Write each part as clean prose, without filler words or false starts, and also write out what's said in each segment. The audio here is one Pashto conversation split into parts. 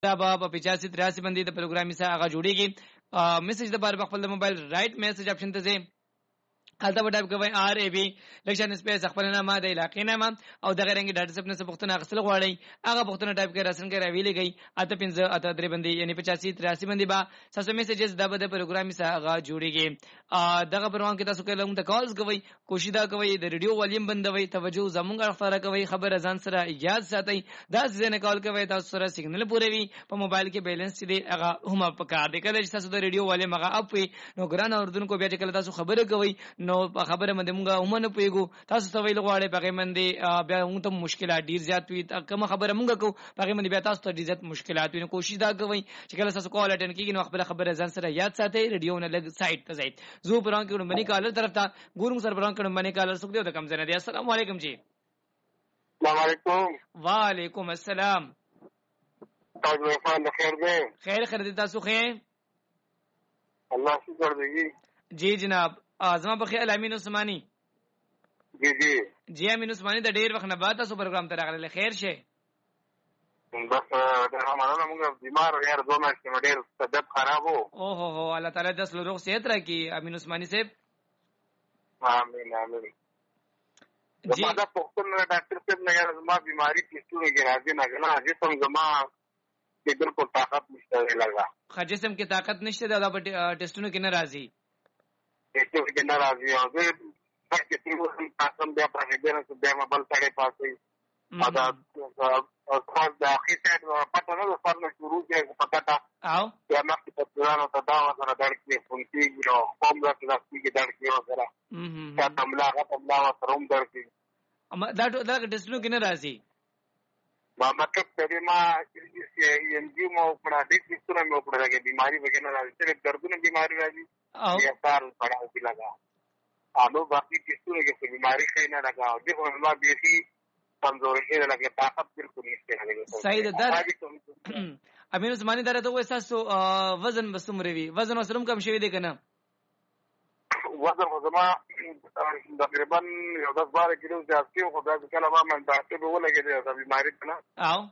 دا به په 8583 باندې د پروګرامي سره هغه جوړیږي. میسج د بار خپل د موبایل رائټ میسج اپشن ته ځئ، البته ټایپ کوئ آر ای بی لکشن سپیس خپل نامه د علاقې نامه او د غیرنګ ډاټا سپ نه څه پوښتنه غسل غواړي هغه پوښتنه ټایپ کړئ راسن کې راویلې گئی اته 5 اته 3 باندې یعنی 8583 باندې با تاسو میسجز د بده پروګرامي سره هغه جوړیږي. دغه پروګرام کې تاسو کله موږ ته کالز کوئ، کوشش دا کوئ د ریډیو والیم بندوي، توجه زمونږ اړخ کوي، خبر ازان سره یاد ساتئ، دا ځنه کال کوي تاسو سره سیګنل پوروي په موبایل کې بیلانس دي هغه هم په کار دی. کله چې تاسو د ریډیو والیم هغه اپ وي نو ګران اوردونکو بیا چې کله تاسو خبره کوي نو په خبره باندې موږ هم نه پويګو، تاسو ته ویل غواړي په باندې بیا موږ ته مشکلات ډیر زیات وي، کوم خبره موږ کو په باندې بیا تاسو ته ډیر زیات مشکلات وي. نو کوشش دا کوئ چې کله تاسو کال اټن کیږي نو خپل خبره ځان سره یاد ساتئ، ریډیو نه لګ سایت ته ځئ. زو پران کې باندې کالر طرف ته ګورم سر پران کې باندې کالر سوک دی د کم زنه دی. السلام علیکم جی. السلام علیکم. وعلیکم السلام. تاسو په خیر دی؟ خیر دی، تاسو خیر؟ الله شکر دی. جی جناب زما په خیال امین عثماني. جی امین عثماني د ډیر وخت نه بعد تاسو پروګرام ته راغلی، خیر شه؟ بس دا همغه موږ بیمار یار 2 میاشتې ډیر طبیعت خراب وو. اوه الله تعالی د سلو روغ صحت راکړي امین عثماني صاحب. امين امين. زما دا پښتون ډاکټر صاحب نه یار زما بیماری کیسونه کې راځي نه غنا جسم زما کې بالکل طاقت نشته لګا. جسم کې طاقت نشته دا په ټیسټونو کې نه راځي. ټیسټونو کې نه راځي او زه پکې تیرو تاسو بیا په دې نه بیا ما بل سره پاتې. دا او خاص د اخی سات پټه نه فرنه شروع کې پټه او یا ما په پټانو ته دا وسره درکې فونټي نو کوم راځي دا چې درکې وسره دا تملا سروم درکې دا ټیسټونو کې نه راځي. ما مطلب ته ما ام جی مو پڑا دې څه مو پڑا کې بیماری وګینه راځي چې دردونه بیماری راځي او یا سال پڑا وی لگا انو باقي ټیسټونو کې بیماری خې نه لگا او دې ما بیخي کمزوري شي لکه طاقت بالکل نشته. صحیح ده. امین عثماني درته وې تاسو وزن بسمري وي، وزن وسلم کم شوی دی کنه؟ وزن زما تقریبا 10-12 کیلو زیات شو خو دا کله ما من تاسو به ولګیږي دا بیماری کنه او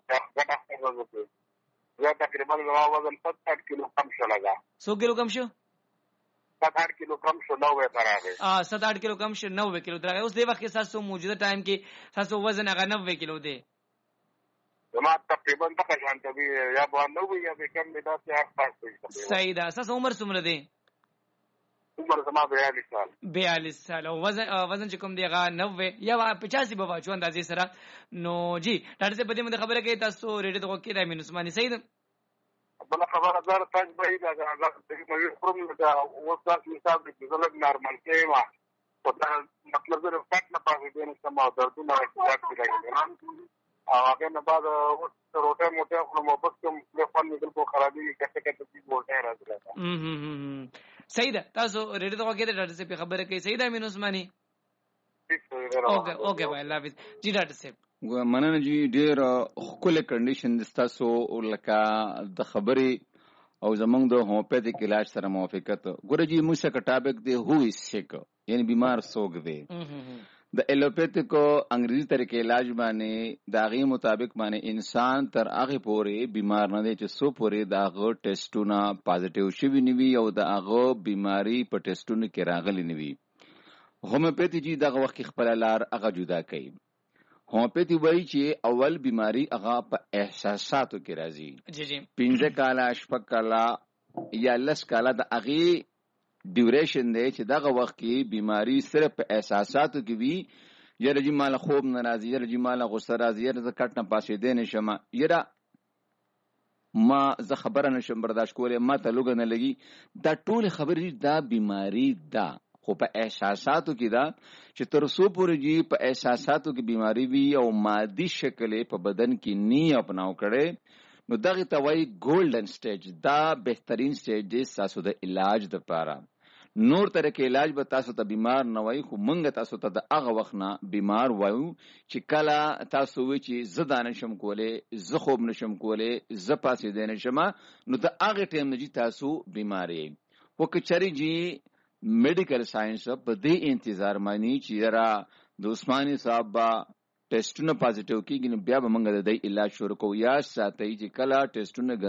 دا تقریبا وزن 7-8 کیلو کم شو لگا. 100 کیلو کم شو؟ 7-8 کیلو کم شو 90 پر راغی. 7-8 کیلو کم شو 90 کیلو درغه. اوس دی وخت کې تاسو موجوده ټایم کې تاسو وزن هغه 90 کیلو دی. زما تقریبا د شانته وی یا باندې یا به کم نه تاسو هر پاس. صحیح ده. تاسو عمر څومره دی؟ عمر زما 42 سال. 42 سال. او وزن چې کوم دی هغه 90 یا 85 به واچو اندازې سره. نو جی ډاکټر صاحب په دې خبره کوي تاسو ریډیو ته وکړئ امین عثماني. صحیح ده. بل خبره دار تاسو به دا مې پرم دا وځه حساب دې زلګ نارمل کې ما په دا مطلب زه فټ نه پاتې دي نو سم دردونه راځي راځي او هغه نه بعد روټه موټه خپل محبت کوم فن مدل کو خرابي کته کته دې وټه راځي. صحیح ده. تاسو ریډیو ته وکړئ ډاکټر صاحب خبره کوي. صحیح ده امین عثماني. اوکے بھائی الله حافظ. جی ډاکټر صاحب مننه جی ډیر خپل کنډیشن دستاسو لکه د خبرې او زمونږ د هومیوپیتیک علاج سره موافقت ګوره جی موږ څخه ټاپک دی هو از سیک یعنی بیمار سوګ دی د الوپیتیک انګریزي طریقې علاج باندې د هغې مطابق باندې انسان تر هغې پورې بیمار نه دی چې څو پورې د هغه ټیسټونه پازیټیو شوي نه وي او د هغه بیماري په ټیسټونو کې راغلي نه وي. هومیوپیتي جی دغه وخت کې خپله لار هغه جدا کوي. هومیوپیتي وایي چې اول بیماری هغه په احساساتو کې راځي. جی جی 15 کاله 6 کاله یا 10 کاله د هغې ډیوریشن دی چې دغه وخت کې بیماری صرف په احساساتو کې وي. یره جی ماله خوب نه راځي، یره جی ماله غصه راځي، یره زه کټ نه پاسېدی نشم، یره ما زه خبره نشم برداشت کولی، ما ته لوږه نه لګي. دا ټولې خبرې دا بیماری ده خو په احساساتو کې دا چې تر څو پورې جی په احساساتو کې بیماری وي او مادي شکل په بدن کې نی اپناو کړي نو دغه ته وایي ګولډن سټیج. دا بهترین سټیج دی تاسو د علاج لپاره. نور طریقې علاج به تاسو ته بیمار نه وایي خو موږ تاسو ته د هغه وخت نه بیمار وایو چې کله تاسو وایي چې زه دا نشم کولی، زه خوب نشم کولی، زه پاسېدی نشم، نو د هغې ټایم نه جی تاسو بیمار یې. خو که چېرې جی میډیکل ساينس په دې انتظار مانی چې را د عثماني صاحب با ټیسټونه پازیټیو کیږي نو بیا به موږ د دې علاج شروع کوو. یا ساتي چې کله ټیسټونه